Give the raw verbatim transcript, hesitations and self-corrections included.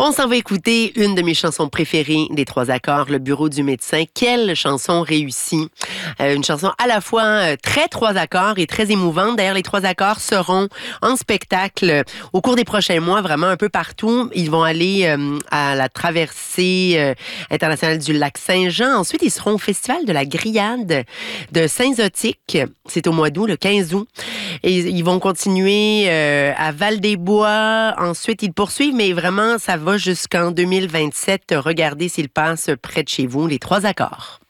On s'en va écouter une de mes chansons préférées des Trois Accords, Le Bureau du médecin. Quelle chanson réussie! Euh, une chanson à la fois euh, très Trois Accords et très émouvante. D'ailleurs, les Trois Accords seront en spectacle au cours des prochains mois, vraiment un peu partout. Ils vont aller euh, à la traversée euh, internationale du lac Saint-Jean. Ensuite, ils seront au Festival de la Grillade de Saint-Zotique. C'est au mois d'août, le quinze août. Et ils vont continuer euh, à Val-des-Bois. Ensuite, ils poursuivent, mais vraiment, ça va jusqu'en deux mille vingt-sept. Regardez s'ils passent près de chez vous, les Trois Accords.